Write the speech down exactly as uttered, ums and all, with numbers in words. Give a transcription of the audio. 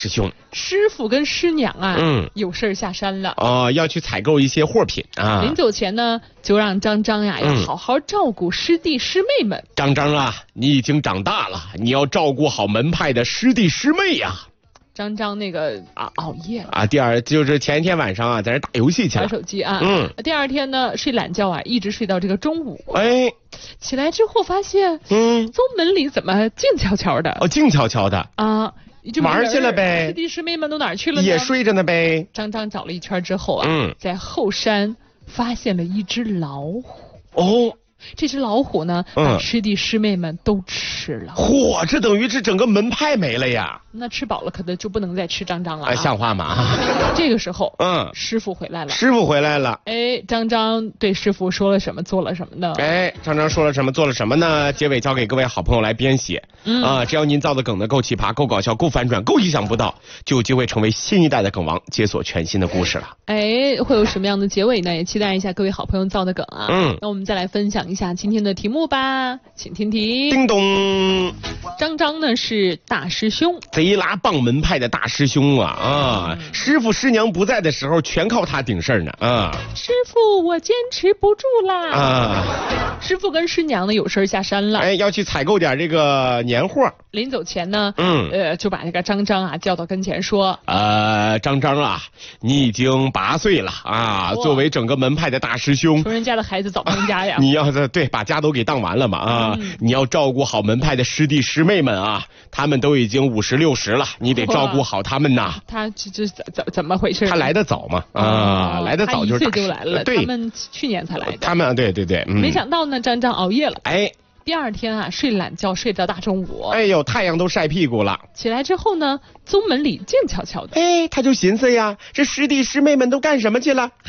师兄， 师傅跟师娘啊， 嗯， 有事儿下山了。 哦，要去采购一些货品啊。 临走前呢，就让张张呀、嗯、要好好照顾师弟师妹们。 张张啊，你已经长大了，你要照顾好门派的师弟师妹呀、啊。 张张那个啊熬夜了啊，第二就是前一天晚上啊，在那打游戏去了， 玩手机啊。 嗯， 第二天呢，睡懒觉啊，一直睡到这个中午。 哎， 起来之后发现，嗯，宗门里怎么静悄悄的？ 哦，静悄悄的啊。 玩去了呗， 师弟师妹们都哪儿去了呢？ 也睡着呢呗。 张张找了一圈之后啊， 嗯， 在后山发现了一只老虎。 哦， 这只老虎呢， 嗯、 把师弟师妹们都吃了。 嚯，这等于是整个门派没了呀！ 那吃饱了可能就不能再吃张张了、啊哎，像话吗？ 这个时候， 嗯， 师傅回来了。 师傅回来了。 哎，张张对师傅说了什么，做了什么呢？ 哎，张张说了什么，做了什么呢？结尾交给各位好朋友来编写。嗯啊，只要您造的梗呢够奇葩、够搞笑、够反转、够意想不到，就有机会成为新一代的梗王，解锁全新的故事了。 哎，会有什么样的结尾呢？也期待一下各位好朋友造的梗啊。 嗯， 那我们再来分享一下今天的题目吧，请听题。 叮咚， 张张呢是大师兄， 贼拉棒门派的大师兄啊啊！嗯、师傅师娘不在的时候，全靠他顶事儿呢啊！ 师傅，我坚持不住啦啊！ 师傅跟师娘呢有事下山了， 哎，要去采购点这个年货。 临走前呢， 嗯， 呃，就把这个张张啊叫到跟前说， 呃，张张啊，你已经八岁了啊，作为整个门派的大师兄， 穷人家的孩子早当家呀， 你要对把家都给当完了嘛啊，嗯、你要照顾好门派的师弟师妹们啊，他们都已经五十六十了，你得照顾好他们呐。 他这这怎怎怎么回事？ 他来得早嘛啊， 哦、 来得早就是他一岁就来了， 对， 他们去年才来的。 他们对对对，嗯、 没想到呢，张张熬夜了， 哎。 第二天啊，睡懒觉睡到大中午。 哎呦，太阳都晒屁股了。 起来之后呢，宗门里静悄悄的。 哎，他就寻思呀，这师弟师妹们都干什么去了？